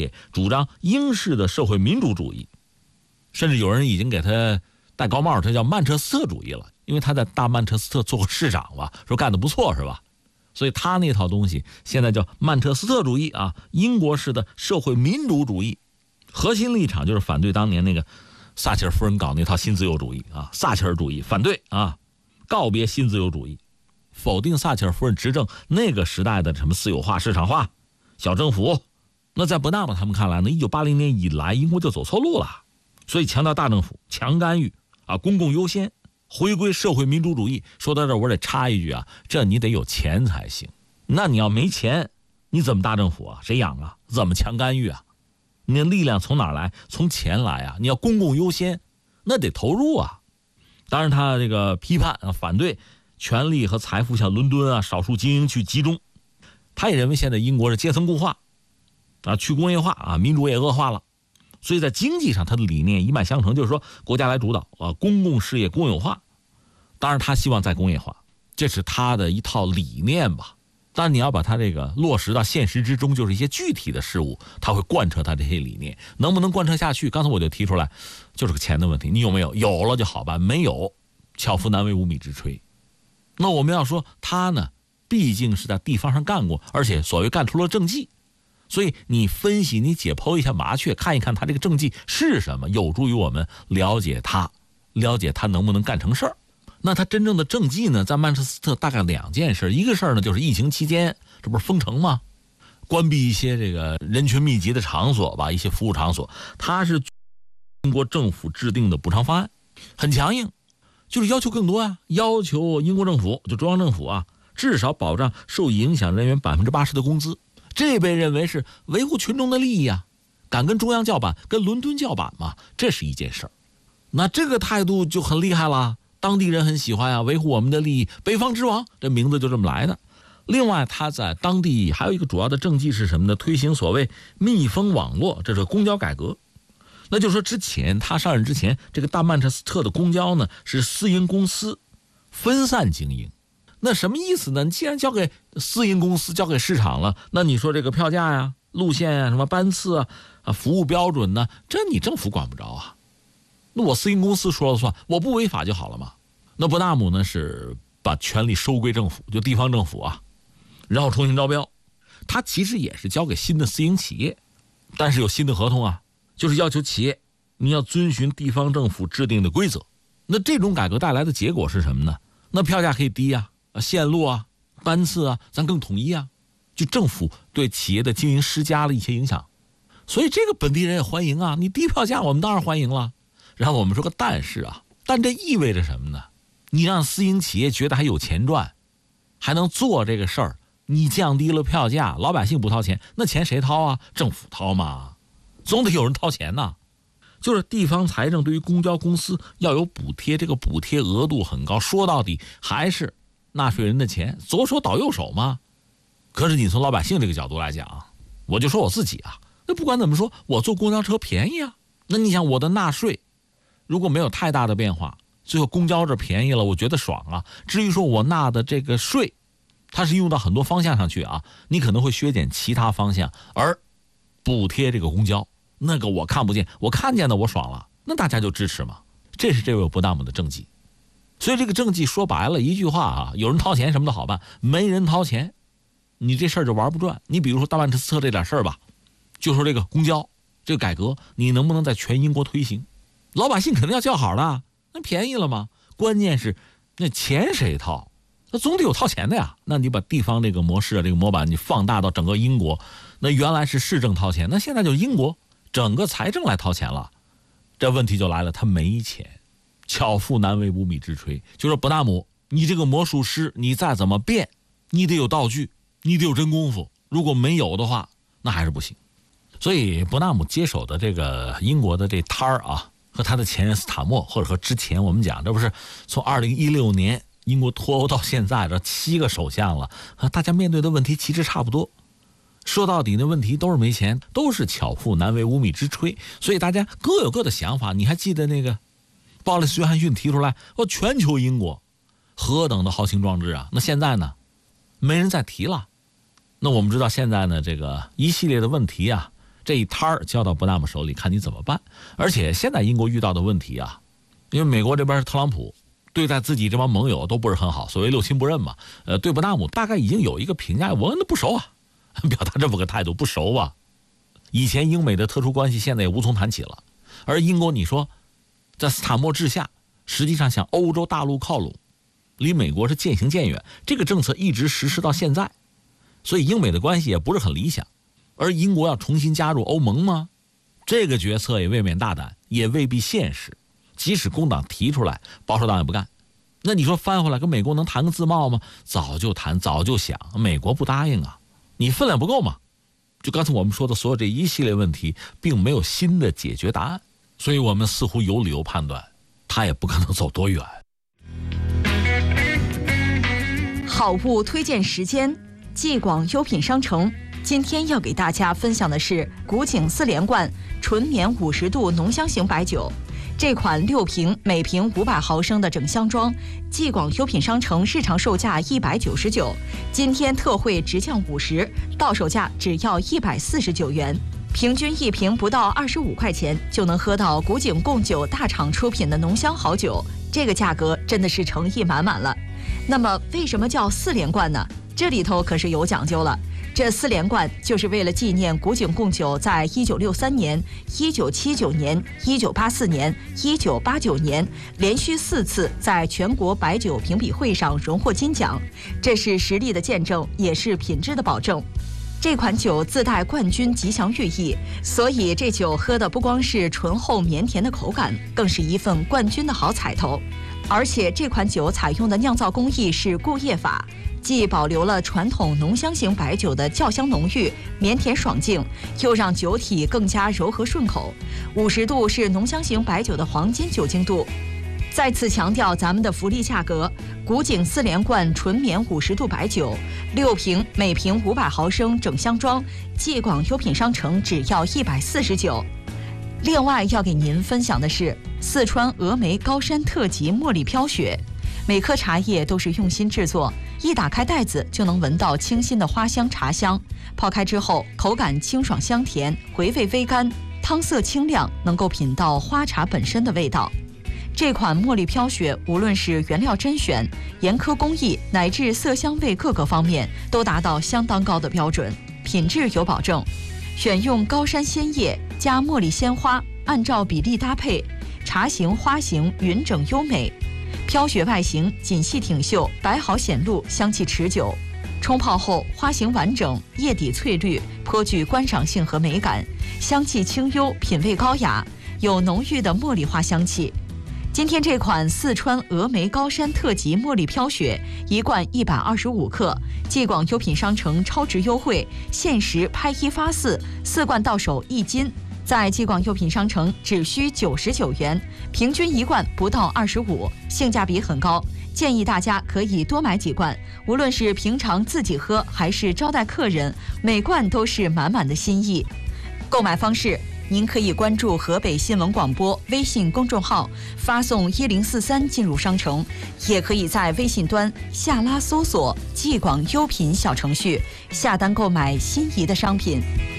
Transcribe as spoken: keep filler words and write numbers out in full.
业，主张英式的社会民主主义，甚至有人已经给他戴高帽，这叫曼彻斯特主义了，因为他在大曼彻斯特做过市长吧，说干得不错是吧？所以他那套东西现在叫曼彻斯特主义啊，英国式的社会民主主义，核心立场就是反对当年那个撒切尔夫人搞那套新自由主义啊，撒切尔主义反对啊，告别新自由主义，否定撒切尔夫人执政那个时代的什么私有化、市场化、小政府。那在伯纳姆他们看来呢，一九八零年以来英国就走错路了，所以强调大政府、强干预啊，公共优先，回归社会民主主义。说到这儿我得插一句啊，这你得有钱才行，那你要没钱你怎么大政府啊？谁养啊？怎么强干预啊？你的力量从哪儿来？从钱来啊！你要公共优先，那得投入啊。当然他这个批判啊，反对权力和财富向伦敦啊少数精英去集中，他也认为现在英国是阶层固化啊，去工业化啊，民主也恶化了，所以在经济上他的理念一脉相承，就是说国家来主导啊，公共事业公有化。当然他希望再工业化，这是他的一套理念吧。但你要把它这个落实到现实之中，就是一些具体的事物，他会贯彻他这些理念，能不能贯彻下去？刚才我就提出来，就是个钱的问题，你有没有？有了就好办，没有，巧妇难为无米之炊。那我们要说他呢，毕竟是在地方上干过，而且所谓干出了政绩，所以你分析，你解剖一下麻雀，看一看他这个政绩是什么，有助于我们了解他，了解他能不能干成事儿。那他真正的政绩呢，在曼彻斯特大概两件事，一个事儿呢就是疫情期间，这不是封城吗？关闭一些这个人群密集的场所吧，一些服务场所，他是英国政府制定的补偿方案，很强硬，就是要求更多啊，要求英国政府就中央政府啊，至少保障受影响人员百分之八十的工资，这被认为是维护群众的利益啊，敢跟中央叫板，跟伦敦叫板嘛，这是一件事儿。那这个态度就很厉害了。当地人很喜欢啊，维护我们的利益，北方之王这名字就这么来的。另外他在当地还有一个主要的政绩是什么呢？推行所谓密封网络，这是公交改革。那就是说之前他上任之前，这个大曼彻斯特的公交呢是私营公司分散经营。那什么意思呢？既然交给私营公司，交给市场了，那你说这个票价呀、路线呀、什么班次啊、啊服务标准呢，这你政府管不着啊。那我私营公司说了算，我不违法就好了嘛。那伯纳姆呢是把权力收归政府，就地方政府啊，然后重新招标。他其实也是交给新的私营企业，但是有新的合同啊，就是要求企业你要遵循地方政府制定的规则。那这种改革带来的结果是什么呢？那票价可以低啊，线路啊、班次啊，咱更统一啊，就政府对企业的经营施加了一些影响。所以这个本地人也欢迎啊，你低票价我们当然欢迎了。然后我们说个但是啊，但这意味着什么呢？你让私营企业觉得还有钱赚，还能做这个事儿，你降低了票价，老百姓不掏钱，那钱谁掏啊？政府掏嘛，总得有人掏钱呐。就是地方财政对于公交公司要有补贴，这个补贴额度很高，说到底还是纳税人的钱，左手倒右手嘛。可是你从老百姓这个角度来讲，我就说我自己啊，那不管怎么说，我坐公交车便宜啊。那你想我的纳税如果没有太大的变化，最后公交这便宜了，我觉得爽啊。至于说我纳的这个税，它是用到很多方向上去啊，你可能会削减其他方向，而补贴这个公交，那个我看不见，我看见的我爽了，那大家就支持嘛。这是这位伯纳姆的政绩。所以这个政绩说白了一句话啊，有人掏钱什么都好办，没人掏钱，你这事儿就玩不转。你比如说大曼彻斯特这点事儿吧，就说这个公交这个改革，你能不能在全英国推行？老百姓肯定要叫好的，那便宜了吗？关键是那钱谁掏？那总得有掏钱的呀。那你把地方这个模式啊，这个模板你放大到整个英国，那原来是市政掏钱，那现在就是英国整个财政来掏钱了。这问题就来了，他没钱，巧妇难为无米之炊。就说伯纳姆，你这个魔术师，你再怎么变，你得有道具，你得有真功夫，如果没有的话，那还是不行。所以伯纳姆接手的这个英国的这摊儿啊，和他的前任斯塔默，或者和之前我们讲，这不是从二零一六年英国脱欧到现在这七个首相了，大家面对的问题其实差不多。说到底的问题都是没钱，都是巧妇难为无米之炊，所以大家各有各的想法。你还记得那个鲍里斯·约翰逊提出来说全球英国，何等的豪情壮志啊！那现在呢，没人再提了。那我们知道现在呢，这个一系列的问题啊， 这一摊儿交到不纳姆手里，看你怎么办。而且现在英国遇到的问题啊，因为美国这边是特朗普，对待自己这帮盟友都不是很好，所谓六亲不认嘛。呃，对不纳姆大概已经有一个评价，我跟他不熟啊，表达这么个态度，不熟吧。以前英美的特殊关系现在也无从谈起了。而英国你说在斯坦默治下，实际上向欧洲大陆靠拢，离美国是渐行渐远，这个政策一直实施到现在，所以英美的关系也不是很理想。而英国要重新加入欧盟吗？这个决策也未免大胆，也未必现实。即使工党提出来，保守党也不干。那你说翻回来跟美国能谈个自贸吗？早就谈，早就想，美国不答应啊，你分量不够嘛。就刚才我们说的所有这一系列问题，并没有新的解决答案，所以我们似乎有理由判断，他也不可能走多远。 好物推荐时间，继广优品商城今天要给大家分享的是古井四连冠纯棉五十度浓香型白酒。这款六瓶每瓶五百毫升的整箱装，继广优品商城市场售价一百九十九，今天特惠直降五十，到手价只要一百四十九元，平均一瓶不到二十五块钱就能喝到古井贡酒大厂出品的浓香好酒，这个价格真的是诚意满满了。那么为什么叫四连冠呢？这里头可是有讲究了。这四连冠就是为了纪念古井贡酒在一九六三年、一九七九年、一九八四年、一九八九年连续四次在全国白酒评比会上荣获金奖，这是实力的见证，也是品质的保证。这款酒自带冠军吉祥寓意，所以这酒喝的不光是醇厚绵甜的口感，更是一份冠军的好彩头。而且这款酒采用的酿造工艺是固液法，既保留了传统浓香型白酒的酵香浓郁、绵甜爽净，又让酒体更加柔和顺口。五十度是浓香型白酒的黄金酒精度。再次强调咱们的福利价格，古井四连冠纯棉五十度白酒，六瓶每瓶五百毫升整箱装，继广优品商城只要一百四十九。另外要给您分享的是四川峨眉高山特级茉莉飘雪，每颗茶叶都是用心制作，一打开袋子就能闻到清新的花香茶香。泡开之后，口感清爽香甜，回味微甘，汤色清亮，能够品到花茶本身的味道。这款茉莉飘雪，无论是原料甄选、严苛工艺，乃至色香味各个方面，都达到相当高的标准，品质有保证。选用高山鲜叶加茉莉鲜花，按照比例搭配，茶形花形匀整优美。飘雪外形紧细挺秀，白毫显露，香气持久。冲泡后花形完整，叶底翠绿，颇具观赏性和美感，香气清幽，品味高雅，有浓郁的茉莉花香气。今天这款四川峨眉高山特级茉莉飘雪，一罐一百二十五克，继广优品商城超值优惠，限时拍一发四，四罐到手一斤。在继广优品商城只需九十九元，平均一罐不到二十五，性价比很高。建议大家可以多买几罐，无论是平常自己喝还是招待客人，每罐都是满满的心意。购买方式，您可以关注河北新闻广播微信公众号，发送一零四三进入商城，也可以在微信端下拉搜索继广优品小程序，下单购买心仪的商品。